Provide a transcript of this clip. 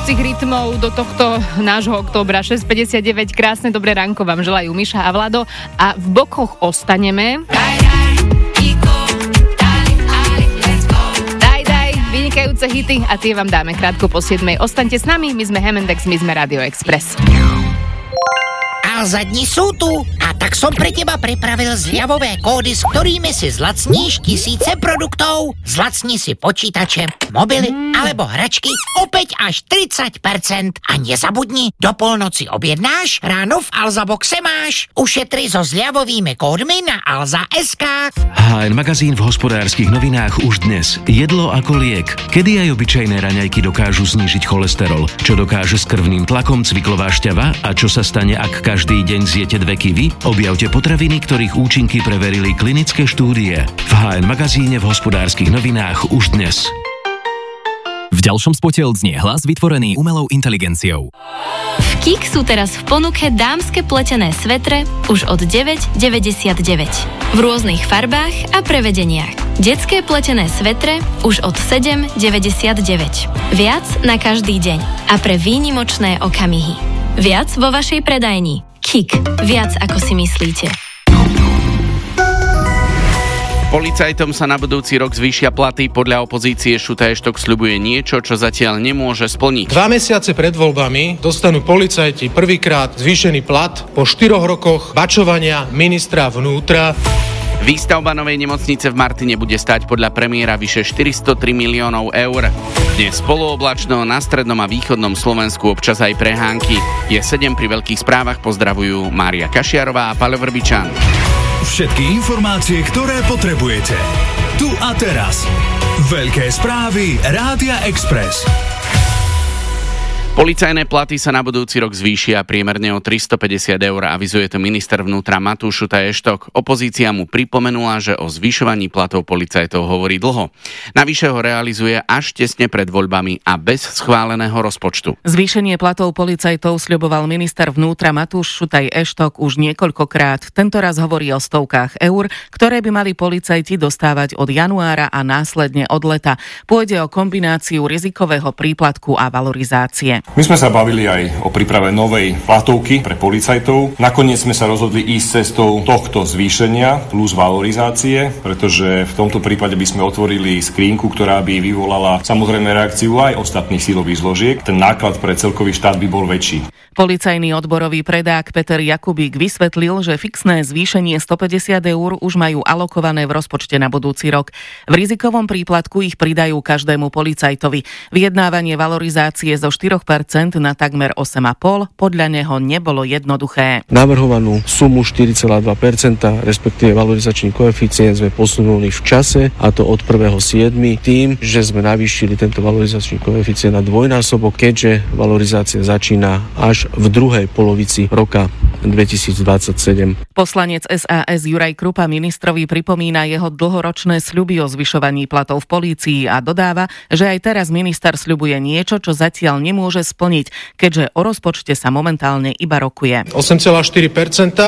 vynikajúcich rytmov do tohto nášho októbra. 6:59, krásne dobré ránko vám želajú Miša a Vlado a v bokoch ostaneme. Daj, vynikajúce hity a tie vám dáme krátko po 7. Ostaňte s nami, my sme Hemendex, my sme Radio Express. Alza dni sú tu a tak som pre teba pripravil zľavové kódy, s ktorými si zlacníš tisíce produktov. Zlacni si počítače, mobily alebo hračky opäť až 30%. A nezabudni, do polnoci objednáš, ráno v Alza Boxe máš. Ušetri so zľavovými kódmi na alza.sk. HN Magazín v Hospodárskych novinách už dnes. Jedlo ako liek. Kedy aj obyčajné raňajky dokážu znížiť cholesterol? Čo dokáže s krvným tlakom cviklová šťava? A čo sa stane, ak každý deň zjete 2 kiwi? Objavte potraviny, ktorých účinky preverili klinické štúdie. V HN Magazíne v Hospodárskych novinách už dnes. V ďalšom spote odznie hlas vytvorený umelou inteligenciou. V KIK sú teraz v ponuke dámske pletené svetre už od 9,99. V rôznych farbách a prevedeniach. Detské pletené svetre už od 7,99. Viac na každý deň a pre výnimočné okamihy. Viac vo vašej predajni. KIK. Viac ako si myslíte. Policajtom sa na budúci rok zvýšia platy. Podľa opozície Šuta Eštok sľubuje niečo, čo zatiaľ nemôže splniť. 2 mesiace pred voľbami dostanú policajti prvýkrát zvýšený plat po 4 rokoch bačovania ministra vnútra. Výstavba novej nemocnice v Martine bude stáť podľa premiéra vyše 403 miliónov eur. Dnes polooblačno, na strednom a východnom Slovensku občas aj prehánky. Je 7 pri veľkých správach, pozdravujú Mária Kašiarová a Paľo Vrbičan. Všetky informácie, ktoré potrebujete. Tu a teraz. Veľké správy Rádia Express. Policajné platy sa na budúci rok zvýšia priemerne o 350 eur, avizuje to minister vnútra Matúš Šuta Eštok. Opozícia mu pripomenula, že o zvyšovaní platov policajtov hovorí dlho. Navyše ho realizuje až tesne pred voľbami a bez schváleného rozpočtu. Zvýšenie platov policajtov sľuboval minister vnútra Matúš Šuta Eštok už niekoľkokrát. Tento raz hovorí o stovkách eur, ktoré by mali policajti dostávať od januára a následne od leta. Pôjde o kombináciu rizikového príplatku a valorizácie. My sme sa bavili aj o príprave novej platovky pre policajtov. Nakoniec sme sa rozhodli ísť cestou tohto zvýšenia plus valorizácie, pretože v tomto prípade by sme otvorili skrínku, ktorá by vyvolala samozrejme reakciu aj ostatných silových zložiek. Ten náklad pre celkový štát by bol väčší. Policajný odborový predák Peter Jakubík vysvetlil, že fixné zvýšenie 150 eur už majú alokované v rozpočte na budúci rok. V rizikovom príplatku ich pridajú každému policajtovi. Vyjednávanie valorizácie zo 4% na takmer 8,5% podľa neho nebolo jednoduché. Navrhovanú sumu 4,2%, respektíve valorizačný koeficient sme posunuli v čase, a to od 1.7. tým, že sme navýšili tento valorizačný koeficient na dvojnásobok, keďže valorizácia začína až v druhej polovici roka 2027. Poslanec SAS Juraj Krupa ministrovi pripomína jeho dlhoročné sľuby o zvyšovaní platov v polícii a dodáva, že aj teraz minister sľubuje niečo, čo zatiaľ nemôže splniť, keďže o rozpočte sa momentálne iba rokuje. 8,4%,